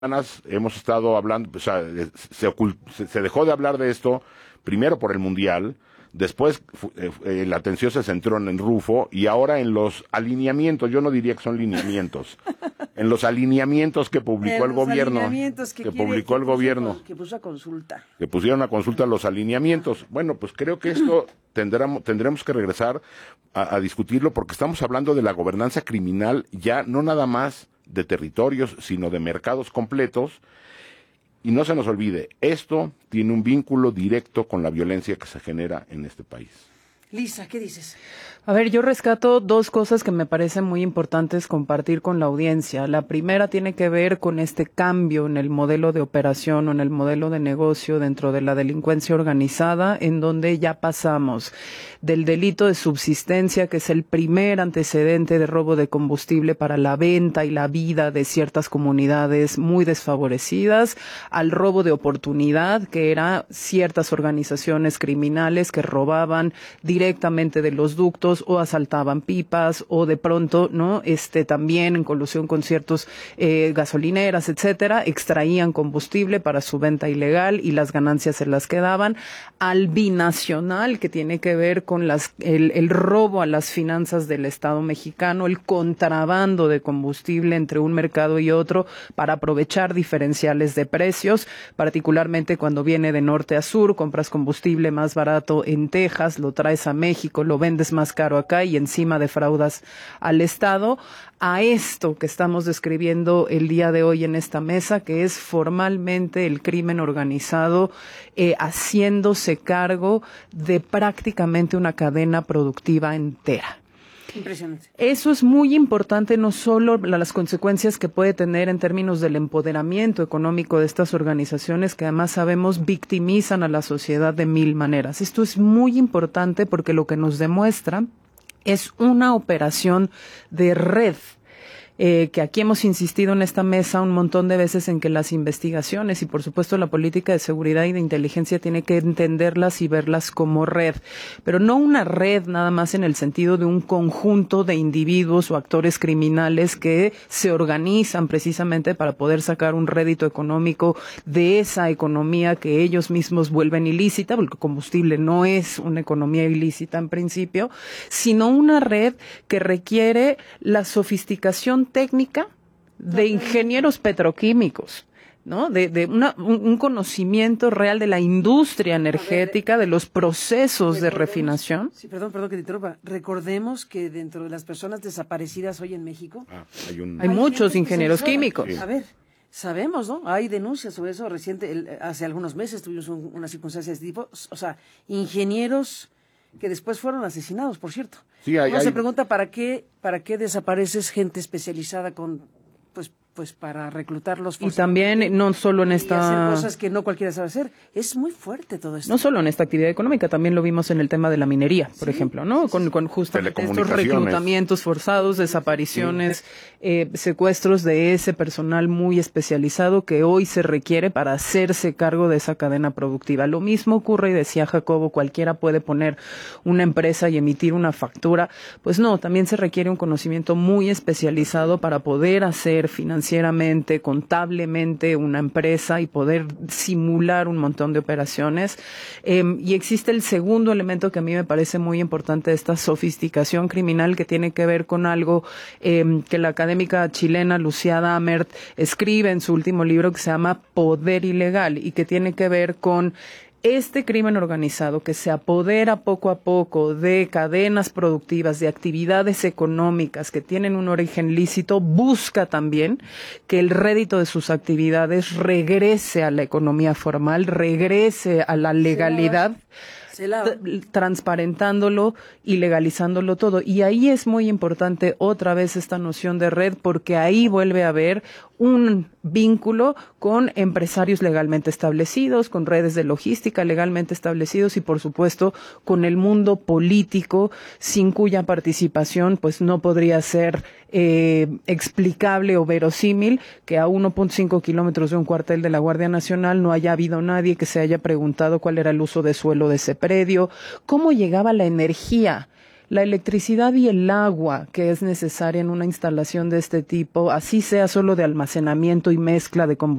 hemos estado hablando, o sea, se dejó de hablar de esto, primero por el Mundial, después la atención se centró en Rufo, y ahora en los alineamientos, yo no diría que son lineamientos, en los alineamientos que publicó el gobierno, que puso a consulta. Que pusieron a consulta los alineamientos. Bueno, pues creo que esto tendremos que regresar a discutirlo, porque estamos hablando de la gobernanza criminal, ya no nada más de territorios, sino de mercados completos. Y no se nos olvide, esto tiene un vínculo directo con la violencia que se genera en este país. Lisa, ¿qué dices? A ver, yo rescato dos cosas que me parecen muy importantes compartir con la audiencia. La primera tiene que ver con este cambio en el modelo de operación o en el modelo de negocio dentro de la delincuencia organizada, en donde ya pasamos del delito de subsistencia, que es el primer antecedente de robo de combustible para la venta y la vida de ciertas comunidades muy desfavorecidas, al robo de oportunidad, que era ciertas organizaciones criminales que robaban directamente de los ductos o asaltaban pipas, o de pronto, ¿no? También en colusión con ciertos gasolineras, etcétera, extraían combustible para su venta ilegal y las ganancias se las quedaban. Al binacional, que tiene que ver con el robo a las finanzas del Estado mexicano, el contrabando de combustible entre un mercado y otro para aprovechar diferenciales de precios, particularmente cuando viene de norte a sur, compras combustible más barato en Texas, lo traes a México, lo vendes más caro acá y encima defraudas al Estado. A esto que estamos describiendo el día de hoy en esta mesa, que es formalmente el crimen organizado haciéndose cargo de prácticamente una cadena productiva entera. Impresionante. Eso es muy importante, no solo las consecuencias que puede tener en términos del empoderamiento económico de estas organizaciones, que además sabemos victimizan a la sociedad de mil maneras. Esto es muy importante porque lo que nos demuestra es una operación de red. Que aquí hemos insistido en esta mesa un montón de veces en que las investigaciones y por supuesto la política de seguridad y de inteligencia tiene que entenderlas y verlas como red, pero no una red nada más en el sentido de un conjunto de individuos o actores criminales que se organizan precisamente para poder sacar un rédito económico de esa economía que ellos mismos vuelven ilícita, porque el combustible no es una economía ilícita en principio, sino una red que requiere la sofisticación técnica de ingenieros petroquímicos, ¿no? De un conocimiento real de la industria energética, de los procesos de refinación. Sí, perdón que te interrumpa. Recordemos que dentro de las personas desaparecidas hoy en México hay muchos ingenieros químicos. Sí. A ver, sabemos, ¿no? Hay denuncias sobre eso hace algunos meses tuvimos una circunstancia de este tipo, o sea, ingenieros que después fueron asesinados, por cierto. Sí, Uno se pregunta para qué desapareces gente especializada con pues para reclutarlos. Y también no solo en esta... Y hacer cosas que no cualquiera sabe hacer. Es muy fuerte todo esto. No solo en esta actividad económica, también lo vimos en el tema de la minería, por ejemplo, ¿no? Con justamente estos reclutamientos forzados, desapariciones, secuestros de ese personal muy especializado que hoy se requiere para hacerse cargo de esa cadena productiva. Lo mismo ocurre, y decía Jacobo, cualquiera puede poner una empresa y emitir una factura. Pues no, también se requiere un conocimiento muy especializado para poder hacer financieramente, contablemente una empresa y poder simular un montón de operaciones. Y existe el segundo elemento que a mí me parece muy importante de esta sofisticación criminal, que tiene que ver con algo que la académica chilena Lucía Damert escribe en su último libro, que se llama Poder Ilegal, y que tiene que ver con este crimen organizado que se apodera poco a poco de cadenas productivas, de actividades económicas que tienen un origen lícito, busca también que el rédito de sus actividades regrese a la economía formal, regrese a la legalidad, transparentándolo y legalizándolo todo. Y ahí es muy importante otra vez esta noción de red, porque ahí vuelve a haber un vínculo con empresarios legalmente establecidos, con redes de logística legalmente establecidos y, por supuesto, con el mundo político, sin cuya participación pues no podría ser explicable o verosímil que a 1.5 kilómetros de un cuartel de la Guardia Nacional no haya habido nadie que se haya preguntado cuál era el uso de suelo de ese predio, cómo llegaba la energía la electricidad y el agua que es necesaria en una instalación de este tipo, así sea solo de almacenamiento y mezcla de combustible,